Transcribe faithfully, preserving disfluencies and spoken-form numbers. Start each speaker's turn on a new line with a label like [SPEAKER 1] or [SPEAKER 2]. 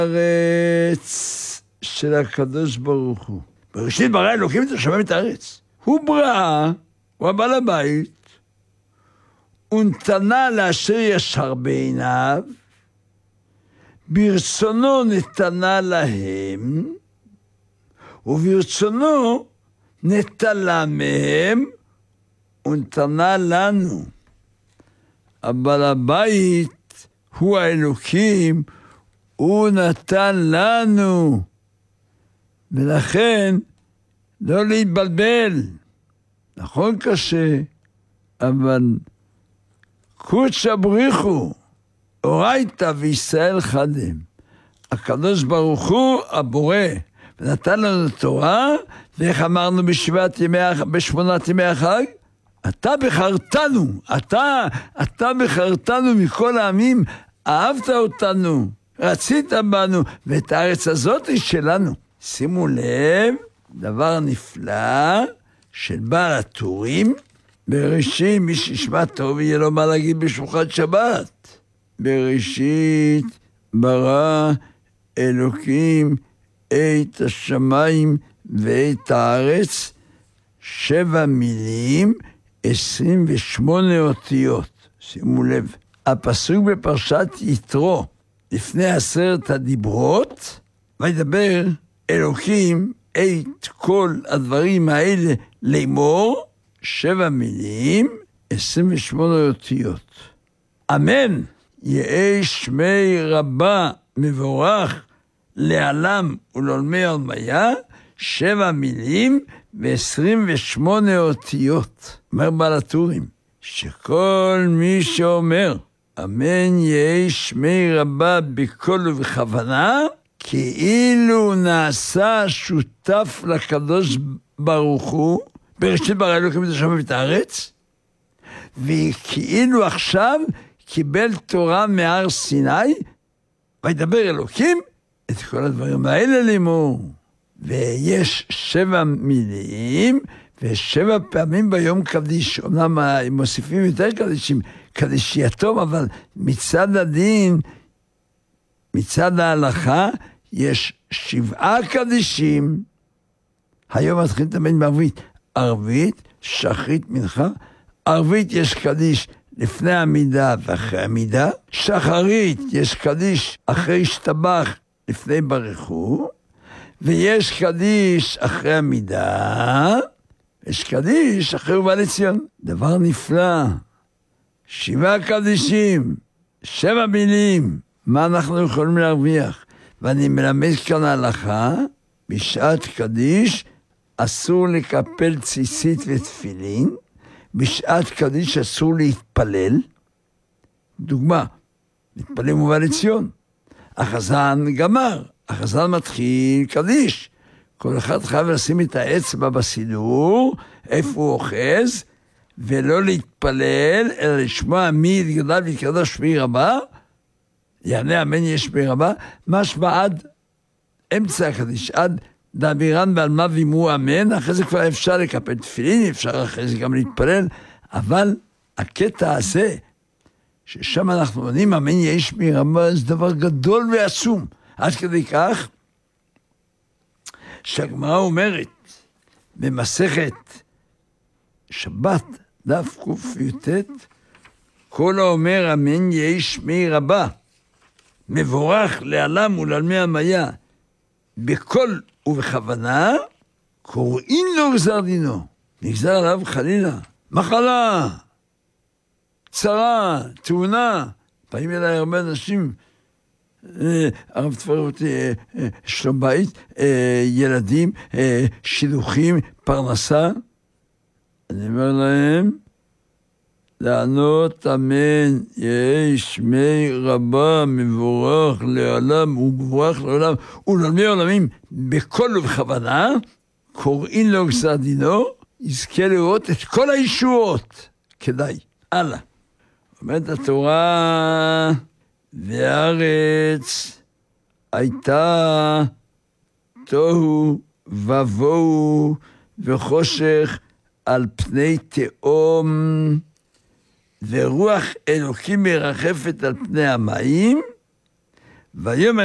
[SPEAKER 1] הארץ של הקדוש ברוך הוא. בראשית ברא אלוקים את השמיים ואת הארץ. הוא ברא, הוא הבעל הבית, ונתנה לאשר ישר בעיניו, ברצונו נתנה להם, וברצונו נטלה מהם, ונתנה לנו. הבעל הבית הוא האלוקים, הוא נתן לנו. ולכן לא להתבלבל. נכון קשה, אבל קודשא בריחו, אורייתא וישראל חדם. הקדוש ברוך הוא הבורא, ונתן לנו תורה, ואיך אמרנו בשבעת ימי, בשמונת ימי החג? אתה בחרתנו, אתה, אתה בחרתנו מכל העמים, אהבת אותנו, רצית בנו, ואת הארץ הזאת היא שלנו. שימו לב, דבר נפלא של בעל הטורים, בראשית מי שישמע טוב יהיה לו מה להגיד בשולחן שבת. בראשית ברא אלוקים את השמיים ואת הארץ, שבע מילים, עשרים ושמונה אותיות. שימו לב, הפסוק בפרשת יתרו, לפני עשרת הדיברות, וידבר אלוקים את כל הדברים האלה לאמור, שבע מילים, עשרים ושמונה אותיות. אמן, יהי שמי רבה מבורך לעלם ולעולמי עולמיה, שבע מילים ועשרים ושמונה אותיות. אומר בעל הטורים, שכל מי שאומר, אמן יהי שמי רבה בכל ובכוונה, כאילו נעשה שותף לקדוש ברוך הוא, בראשית ברא אלוקים את השמיים ואת הארץ, וכאילו עכשיו קיבל תורה מהר סיני, וידבר אלוקים את כל הדברים האלה לאמור. ויש שבע מילים, ושבע פעמים ביום קדיש, אומנם מוסיפים יותר קדישים, קדישייתום, אבל מצד הדין, מצד ההלכה, יש שבעה קדישים. היום מתחיל תמיד בערבית, ערבית, שחרית, מנחה. ערבית יש קדיש לפני עמידה ואחרי עמידה. שחרית יש קדיש אחרי השתבח לפני ברכו. ויש קדיש אחרי עמידה. יש קדיש אחרי ובא לציון. דבר נפלא. שבעה קדישים, שבע מילים. מה אנחנו יכולים להרוויח? ואני מלמד כאן הלכה, בשעת קדיש אסור לקפל ציצית ותפילין, בשעת קדיש אסור להתפלל. דוגמה, להתפלל מובא לציון. החזן גמר, החזן מתחיל קדיש. כל אחד חייב לשים את האצבע בסידור, איפה הוא אוחז, ולא להתפלל, אלא לשמוע מי יתגדל ויתקדש שמי רבה, יענה אמן יש שמי רבה, משמע עד אמצע הקדיש, עד דאבירן ועל מה וימו אמן, אחרי זה כבר אפשר לקפל תפילין, אפשר אחרי זה גם להתפלל, אבל הקטע הזה, ששם אנחנו עונים אמן יש שמי רבה, זה דבר גדול ועצום, עד כדי כך, שהגמרא אומרת, במסכת שבת, דף ק"ט, כל האומר אמן יהי שמי רבה, מבורך לעלם ולעולמי עולמיה, בכל ובכוונה, קוראים לו גזר דינו. נגזר עליו חלילה, מחלה, צרה, תאונה. פעמים אליי הרבה אנשים, הרב תפאר אותי, שלום בית, ילדים, שילוחים, פרנסה. אני אומר להם, לענות אמן יהי שמי רבה מבורך לעולם ומבורך לעולם ולעולמי עולמים בכל ובכוונה, קוראים לו גזר דינו, יזכה לראות את כל הישועות. כדאי. הלאה. אומרת התורה, והארץ הייתה תוהו ובוהו וחושך על פני תהום, ורוח אלוקים מרחפת על פני המים, ויאמר